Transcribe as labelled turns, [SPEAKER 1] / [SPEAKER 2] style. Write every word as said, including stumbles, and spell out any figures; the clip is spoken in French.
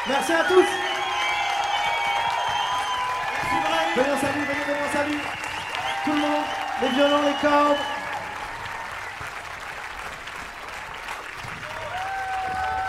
[SPEAKER 1] Merci à tous. Venez, on salue, venez, venez, on salue. Tout le monde, les violons, les cordes.